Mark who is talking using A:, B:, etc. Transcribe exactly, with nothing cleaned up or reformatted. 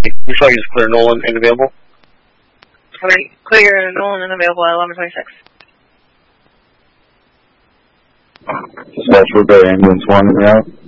A: You feel like you just clear Nolan and available?
B: Alright, clear Nolan and available at eleven twenty-six.
C: Special Bay Ambulance one in route.